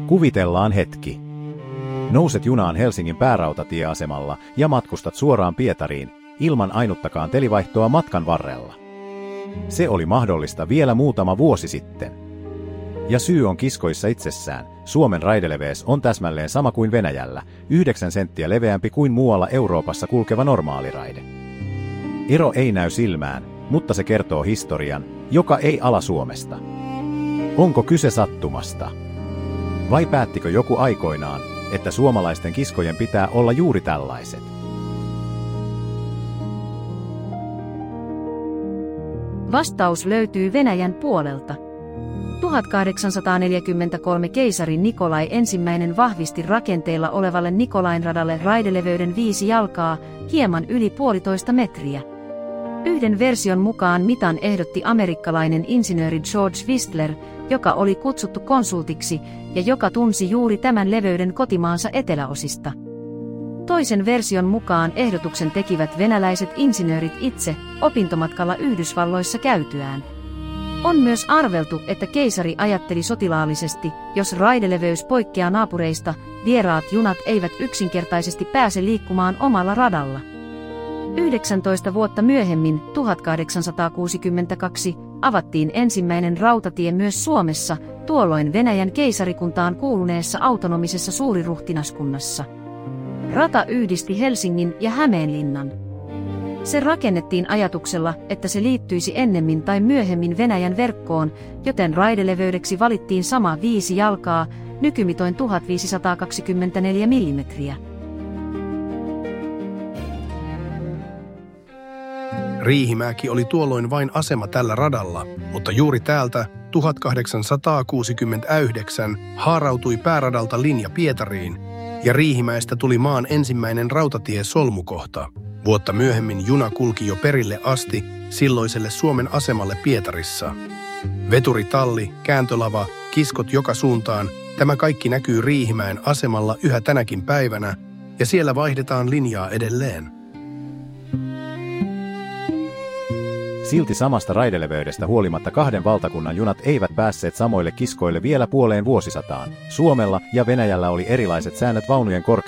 Kuvitellaan hetki. Nouset junaan Helsingin päärautatieasemalla ja matkustat suoraan Pietariin, ilman ainuttakaan telivaihtoa matkan varrella. Se oli mahdollista vielä muutama vuosi sitten. Ja syy on kiskoissa itsessään. Suomen raideleveys on täsmälleen sama kuin Venäjällä, 9 senttiä leveämpi kuin muualla Euroopassa kulkeva normaaliraide. Ero ei näy silmään, mutta se kertoo historian, joka ei ala Suomesta. Onko kyse sattumasta? Vai päättikö joku aikoinaan, että suomalaisten kiskojen pitää olla juuri tällaiset? Vastaus löytyy Venäjän puolelta. 1843 keisari Nikolai I vahvisti rakenteilla olevalle Nikolainradalle raideleveyden 5 jalkaa, hieman yli 1,5 metriä. Yhden version mukaan mitan ehdotti amerikkalainen insinööri George Whistler, joka oli kutsuttu konsultiksi ja joka tunsi juuri tämän leveyden kotimaansa eteläosista. Toisen version mukaan ehdotuksen tekivät venäläiset insinöörit itse opintomatkalla Yhdysvalloissa käytyään. On myös arveltu, että keisari ajatteli sotilaallisesti, jos raideleveys poikkeaa naapureista, vieraat junat eivät yksinkertaisesti pääse liikkumaan omalla radalla. 19 vuotta myöhemmin, 1862, avattiin ensimmäinen rautatie myös Suomessa, tuolloin Venäjän keisarikuntaan kuuluneessa autonomisessa suuriruhtinaskunnassa. Rata yhdisti Helsingin ja Hämeenlinnan. Se rakennettiin ajatuksella, että se liittyisi ennemmin tai myöhemmin Venäjän verkkoon, joten raideleveydeksi valittiin sama 5 jalkaa, nykymitoin 1524 mm. Riihimäki oli tuolloin vain asema tällä radalla, mutta juuri täältä 1869 haarautui pääradalta linja Pietariin, ja Riihimäestä tuli maan ensimmäinen rautatiesolmukohta. Vuotta myöhemmin juna kulki jo perille asti silloiselle Suomen asemalle Pietarissa. Veturitalli, kääntölava, kiskot joka suuntaan, tämä kaikki näkyy Riihimäen asemalla yhä tänäkin päivänä, ja siellä vaihdetaan linjaa edelleen. Silti samasta raideleveydestä huolimatta 2 valtakunnan junat eivät päässeet samoille kiskoille vielä puoleen vuosisataan. Suomella ja Venäjällä oli erilaiset säännöt vaunujen korkeudesta